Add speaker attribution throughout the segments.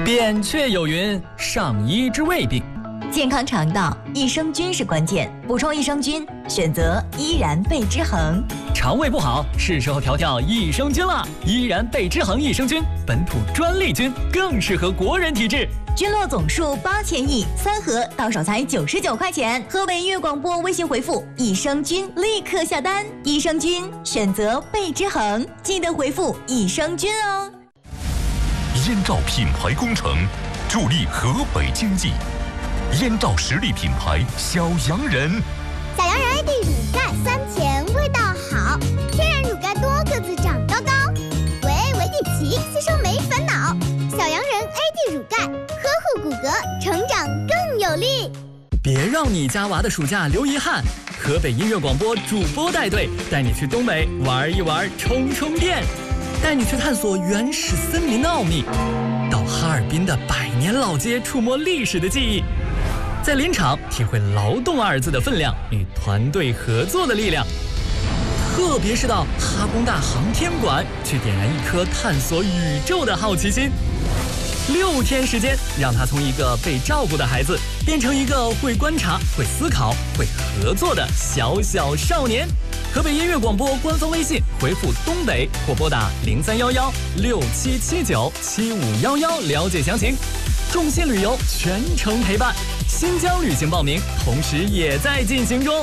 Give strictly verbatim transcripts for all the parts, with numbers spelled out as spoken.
Speaker 1: 扁鹊有云：上医治未病。
Speaker 2: 健康肠道，益生菌是关键。补充益生菌，选择依然贝之恒。
Speaker 1: 肠胃不好，是时候调调益生菌了。依然贝之恒益生菌，本土专利菌，更适合国人体质。
Speaker 2: 菌落总数八千亿，三盒到手才九十九块钱。河北音乐广播微信回复益生菌，立刻下单。益生菌选择贝之恒，记得回复益生菌哦。
Speaker 3: 燕赵品牌工程，助力河北经济。燕赵实力品牌小洋人，
Speaker 4: 小洋人 A D 乳钙酸甜味道好，天然乳钙多个子长高高，维 A 维 D 皮吸收没烦恼。小洋人 A D 乳钙呵护骨骼，成长更有力。
Speaker 1: 别让你家娃的暑假留遗憾，河北音乐广播主播带队带你去东北玩一玩，充充电，带你去探索原始森林的奥秘，到哈尔滨的百年老街触摸历史的记忆，在林场体会劳动二字的分量与团队合作的力量，特别是到哈工大航天馆去点燃一颗探索宇宙的好奇心。六天时间，让他从一个被照顾的孩子变成一个会观察、会思考、会合作的小小少年。河北音乐广播官方微信回复东北或拨打零三幺幺六七七九七五幺幺了解详情。众信旅游全程陪伴，新疆旅行报名同时也在进行中。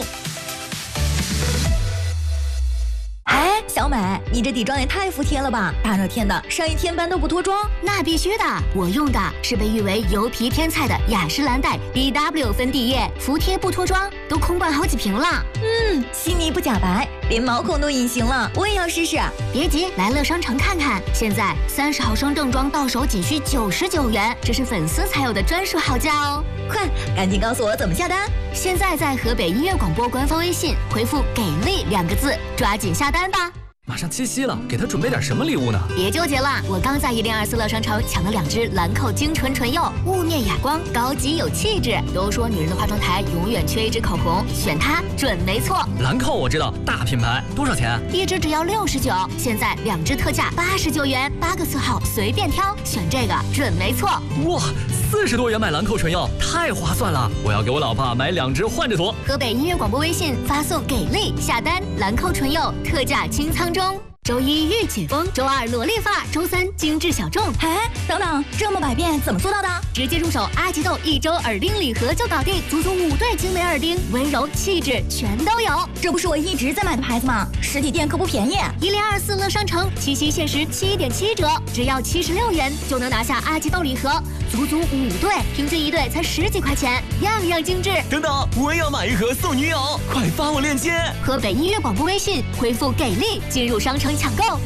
Speaker 2: 哎，小美，你这底妆也太服帖了吧！大热天的，上一天班都不脱妆？
Speaker 5: 那必须的，我用的是被誉为油皮天菜的雅诗兰黛 B W 粉底液，服帖不脱妆，都空罐好几瓶了。
Speaker 2: 嗯，细腻不假白，连毛孔都隐形了，我也要试试。
Speaker 5: 别急，来乐商城看看，现在三十毫升正装到手仅需九十九元，这是粉丝才有的专属好价哦！
Speaker 2: 快，赶紧告诉我怎么下单。
Speaker 5: 现在在河北音乐广播官方微信回复“给力”两个字，抓紧下单吧。
Speaker 1: 马上七夕了，给他准备点什么礼物呢？
Speaker 5: 别纠结了，我刚在一零二四乐商城抢了两支兰蔻精纯唇釉，雾面哑光，高级有气质。都说女人的化妆台永远缺一支口红，选它准没错。
Speaker 1: 兰蔻我知道，大品牌，多少钱？
Speaker 5: 一支只要六十九，现在两支特价八十九元，八个色号随便挑，选这个准没错。
Speaker 1: 哇，四十多元买兰蔻唇釉，太划算了！我要给我老婆买两支换着涂。
Speaker 5: 河北音乐广播微信发送给力下单，兰蔻唇釉特价清仓中。周一御姐风，周二萝莉范儿，周三精致小众。
Speaker 2: 哎，等等，这么百变怎么做到的？
Speaker 5: 直接入手阿吉豆一周耳钉礼盒就搞定，足足五对精美耳钉，温柔气质全都有。
Speaker 2: 这不是我一直在买的牌子吗？实体店可不便宜。
Speaker 5: 一零二四乐商城七夕限时七点七折，只要七十六元就能拿下阿吉豆礼盒，足足五对，平均一对才十几块钱，样样精致。
Speaker 1: 等等，我也要买一盒送女友，快发我链接。
Speaker 5: 河北音乐广播微信回复给力进入商城抢购。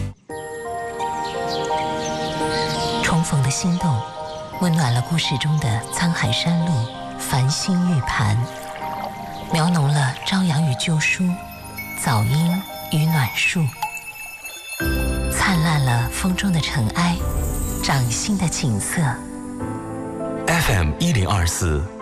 Speaker 6: 重逢的心动，温暖了故事中的沧海山路、繁星玉盘，描浓了朝阳与旧书、早樱与暖树，灿烂了风中的尘埃、掌心的景色。
Speaker 3: F M 一零二四